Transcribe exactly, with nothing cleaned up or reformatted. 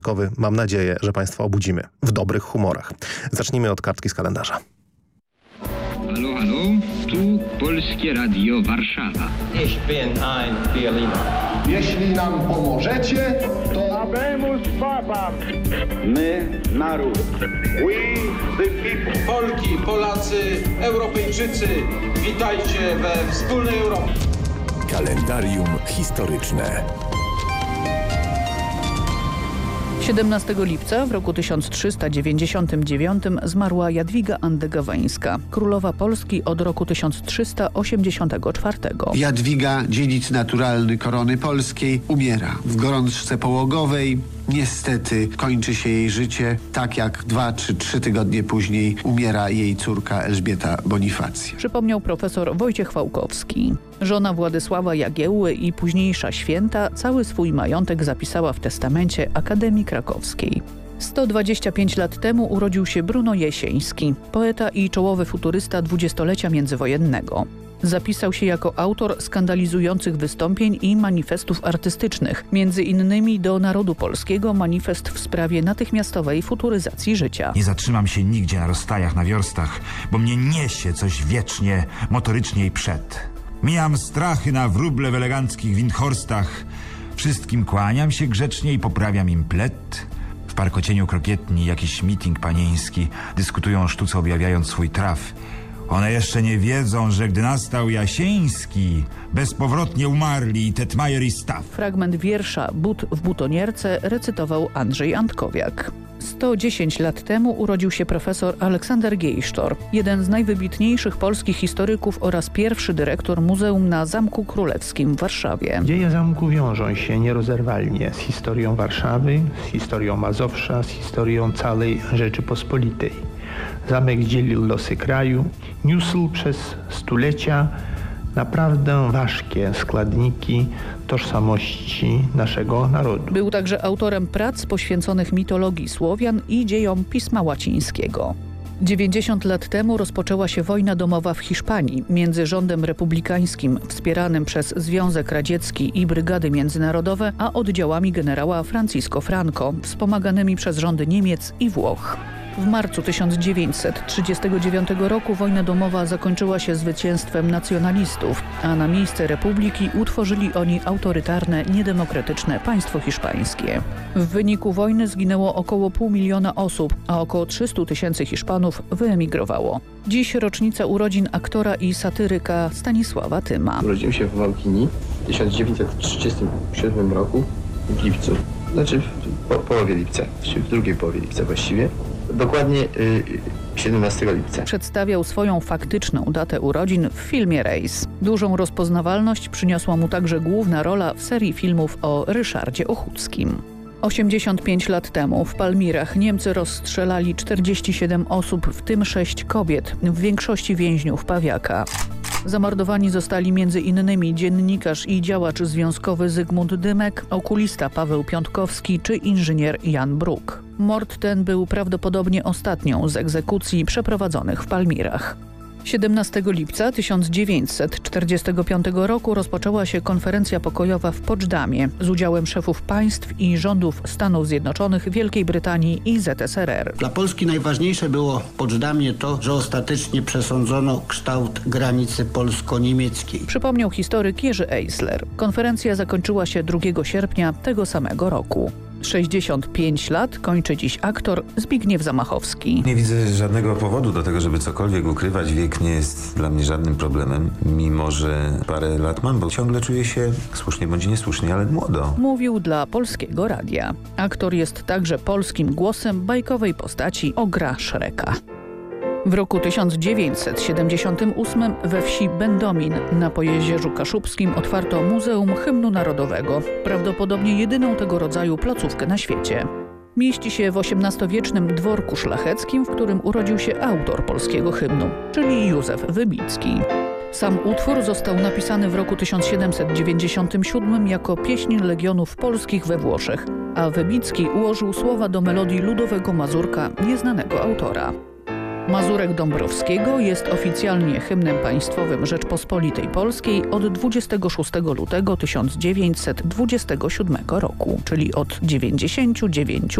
Mam nadzieję, że Państwa obudzimy w dobrych humorach. Zacznijmy od kartki z kalendarza. Halo, halo, tu Polskie Radio Warszawa. Ich bin ein Berliner. Jeśli nam pomożecie, to... Habemus Papam! My, naród. We the people. Polki, Polacy, Europejczycy, witajcie we wspólnej Europie. Kalendarium historyczne. siedemnastego lipca w roku tysiąc trzysta dziewięćdziesiątym dziewiątym zmarła Jadwiga Andegaweńska, królowa Polski od roku tysiąc trzysta osiemdziesiątego czwartego. Jadwiga, dziedzic naturalny korony polskiej, umiera w gorączce połogowej. Niestety kończy się jej życie, tak jak dwa czy trzy tygodnie później umiera jej córka Elżbieta Bonifacja. Przypomniał profesor Wojciech Fałkowski. Żona Władysława Jagiełły i późniejsza święta cały swój majątek zapisała w testamencie Akademii Krakowskiej. sto dwadzieścia pięć lat temu urodził się Bruno Jesiński, poeta i czołowy futurysta dwudziestolecia międzywojennego. Zapisał się jako autor skandalizujących wystąpień i manifestów artystycznych, między innymi do narodu polskiego manifest w sprawie natychmiastowej futuryzacji życia. Nie zatrzymam się nigdzie na rozstajach, na wiorstach, bo mnie niesie coś wiecznie, motorycznie i przed. Mijam strachy na wróble w eleganckich windhorstach. Wszystkim kłaniam się grzecznie i poprawiam im plet. W parkocieniu krokietni jakiś meeting panieński. Dyskutują o sztuce, objawiając swój traf. One jeszcze nie wiedzą, że gdy nastał Jasieński, bezpowrotnie umarli i Tetmajer i Staw. Fragment wiersza But w butonierce recytował Andrzej Antkowiak. sto dziesięć lat temu urodził się profesor Aleksander Geisztor, jeden z najwybitniejszych polskich historyków oraz pierwszy dyrektor Muzeum na Zamku Królewskim w Warszawie. Dzieje zamku wiążą się nierozerwalnie z historią Warszawy, z historią Mazowsza, z historią całej Rzeczypospolitej. Zamek dzielił losy kraju, niósł przez stulecia naprawdę ważkie składniki tożsamości naszego narodu. Był także autorem prac poświęconych mitologii Słowian i dziejom Pisma Łacińskiego. dziewięćdziesiąt lat temu rozpoczęła się wojna domowa w Hiszpanii między rządem republikańskim wspieranym przez Związek Radziecki i Brygady Międzynarodowe, a oddziałami generała Francisco Franco, wspomaganymi przez rządy Niemiec i Włoch. W marcu tysiąc dziewięćset trzydziestego dziewiątego roku wojna domowa zakończyła się zwycięstwem nacjonalistów, a na miejsce republiki utworzyli oni autorytarne, niedemokratyczne państwo hiszpańskie. W wyniku wojny zginęło około pół miliona osób, a około trzystu tysięcy Hiszpanów wyemigrowało. Dziś rocznica urodzin aktora i satyryka Stanisława Tyma. Urodził się w Małkini w tysiąc dziewięćset trzydziestym siódmym roku w lipcu. Znaczy w po, połowie lipca, w drugiej połowie lipca właściwie. Dokładnie y, siedemnastego lipca. Przedstawiał swoją faktyczną datę urodzin w filmie Rejs. Dużą rozpoznawalność przyniosła mu także główna rola w serii filmów o Ryszardzie Ochódzkim. osiemdziesiąt pięć lat temu w Palmirach Niemcy rozstrzelali czterdzieści siedem osób, w tym sześć kobiet, w większości więźniów Pawiaka. Zamordowani zostali między innymi dziennikarz i działacz związkowy Zygmunt Dymek, okulista Paweł Piątkowski czy inżynier Jan Bruk. Mord ten był prawdopodobnie ostatnią z egzekucji przeprowadzonych w Palmirach. siedemnastego lipca tysiąc dziewięćset czterdziestego piątego roku rozpoczęła się konferencja pokojowa w Poczdamie z udziałem szefów państw i rządów Stanów Zjednoczonych, Wielkiej Brytanii i Z S R R. Dla Polski najważniejsze było w Poczdamie to, że ostatecznie przesądzono kształt granicy polsko-niemieckiej. Przypomniał historyk Jerzy Eisler. Konferencja zakończyła się drugiego sierpnia tego samego roku. sześćdziesiąt pięć lat kończy dziś aktor Zbigniew Zamachowski. Nie widzę żadnego powodu do tego, żeby cokolwiek ukrywać. Wiek nie jest dla mnie żadnym problemem, mimo że parę lat mam, bo ciągle czuję się, słusznie bądź niesłusznie, ale młodo. Mówił dla Polskiego Radia. Aktor jest także polskim głosem bajkowej postaci Ogra Szreka. W roku tysiąc dziewięćset siedemdziesiątym ósmym we wsi Będomin na Pojezierzu Kaszubskim otwarto Muzeum Hymnu Narodowego, prawdopodobnie jedyną tego rodzaju placówkę na świecie. Mieści się w osiemnastowiecznym dworku szlacheckim, w którym urodził się autor polskiego hymnu, czyli Józef Wybicki. Sam utwór został napisany w roku tysiąc siedemset dziewięćdziesiątym siódmym jako pieśń Legionów Polskich we Włoszech, a Wybicki ułożył słowa do melodii ludowego mazurka nieznanego autora. Mazurek Dąbrowskiego jest oficjalnie hymnem państwowym Rzeczpospolitej Polskiej od dwudziestego szóstego lutego tysiąc dziewięćset dwudziestego siódmego roku, czyli od dziewięćdziesięciu dziewięciu